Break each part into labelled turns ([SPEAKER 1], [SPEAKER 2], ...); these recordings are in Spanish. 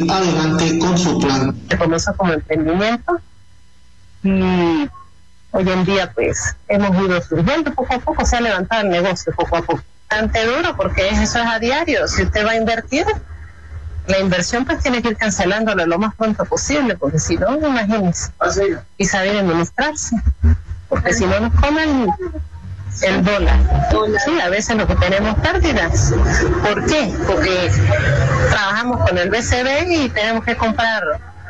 [SPEAKER 1] adelante con su plan.
[SPEAKER 2] Comenzó como emprendimiento y hoy en día pues hemos ido surgiendo poco a poco, se ha levantado el negocio poco a poco. Bastante duro porque eso es a diario. Si usted va a invertir, la inversión pues tiene que ir cancelándolo lo más pronto posible, porque si no, imagínense, y saber administrarse, porque si no nos comen el dólar. Sí, a veces lo que tenemos pérdidas. ¿Por qué? Porque trabajamos con el BCB y tenemos que comprar,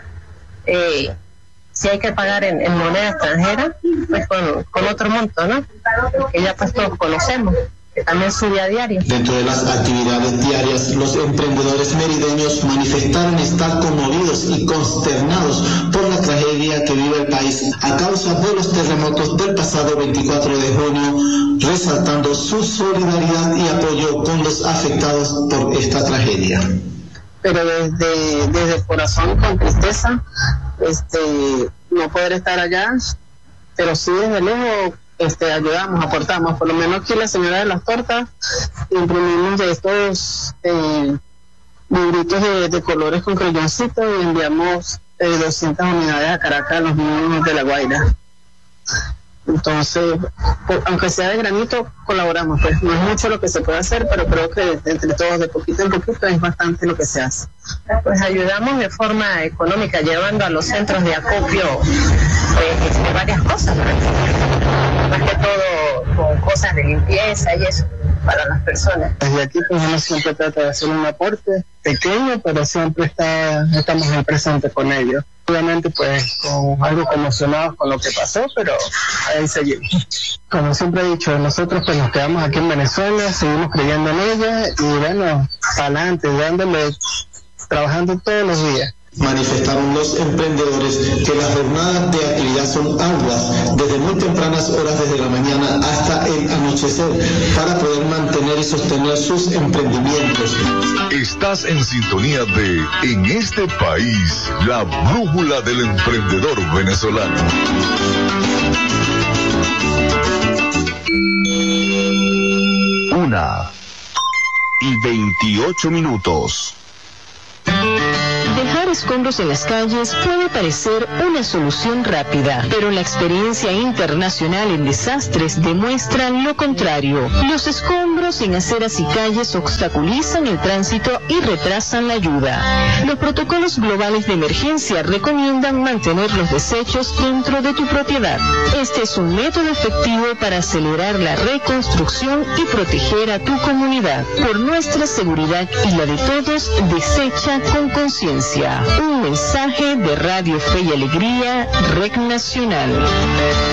[SPEAKER 2] si hay que pagar en moneda extranjera, pues con otro monto, ¿no? Que ya pues todos conocemos, que también sube a diario.
[SPEAKER 1] Dentro de las actividades diarias, los emprendedores merideños manifestaron estar conmovidos y consternados por la tragedia que vive el país a causa de los terremotos del pasado 24 de junio, resaltando su solidaridad y apoyo con los afectados por esta tragedia.
[SPEAKER 2] Pero desde el corazón, con tristeza, no poder estar allá, pero sí desde lejos ayudamos, aportamos. Por lo menos aquí la señora de las tortas imprimimos de estos libritos de colores con crayoncito y enviamos 200 unidades a Caracas a los niños de La Guaira. Entonces, aunque sea de granito, colaboramos. Pues no es mucho lo que se puede hacer, pero creo que entre todos, de poquito en poquito, es bastante lo que se hace. Pues ayudamos de forma económica, llevando a los centros de acopio varias cosas, más que todo con cosas de limpieza y eso para las personas. Desde aquí pues uno siempre trata de hacer un aporte pequeño, pero siempre estamos en presente con ellos. Obviamente pues con algo conmocionados con lo que pasó, pero ahí seguimos. Como siempre he dicho, nosotros pues nos quedamos aquí en Venezuela, seguimos creyendo en ella y bueno, adelante, dándole, trabajando todos los días.
[SPEAKER 1] Manifestaron los emprendedores que las jornadas de actividad son arduas, desde muy tempranas horas desde la mañana hasta el anochecer, para poder mantener y sostener sus emprendimientos.
[SPEAKER 3] Estás en sintonía de En este país, la brújula del emprendedor venezolano.
[SPEAKER 4] 1:28. Dejar escombros en las calles puede parecer una solución rápida, pero la experiencia internacional en desastres demuestra lo contrario. Los escombros en aceras y calles obstaculizan el tránsito y retrasan la ayuda. Los protocolos globales de emergencia recomiendan mantener los desechos dentro de tu propiedad. Este es un método efectivo para acelerar la reconstrucción y proteger a tu comunidad. Por nuestra seguridad y la de todos, desecha con conciencia. Un mensaje de Radio Fe y Alegría, Red Nacional.